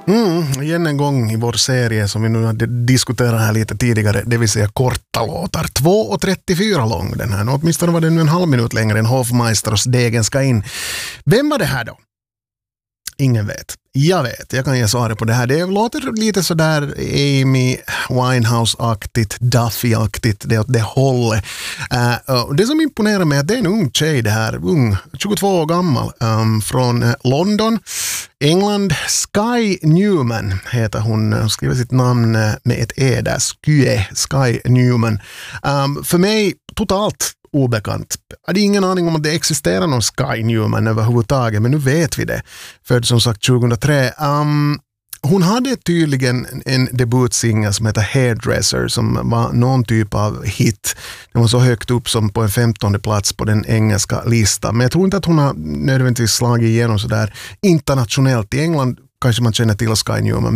Igen en gång i vår serie som vi nu hade diskuterat här lite tidigare, det vill säga korta låtar. 2:34 lång den här. Åtminstone var den nu en halv minut längre än Hofmeister och Degen ska in. Vem var det här då? Ingen vet. Jag vet, jag kan ge svaret på det här. Det låter lite sådär Amy Winehouse-aktigt, Duffy-aktigt, det åt det hållet. Det som imponerar mig är att det är en ung tjej det här, 22 år gammal, från London, England. Sky Newman heter hon, skriver sitt namn med ett E där, Sky Newman. För mig totalt obekant. Jag hade ingen aning om att det existerar någon Sky Newman överhuvudtaget, men nu vet vi det. För som sagt 2003. Hon hade tydligen en debutsingel som heter Hairdresser som var någon typ av hit. Den var så högt upp som på en 15:e plats på den engelska listan. Men jag tror inte att hon har nödvändigtvis slagit igenom så där internationellt. I England kanske man känner till Sky Newman.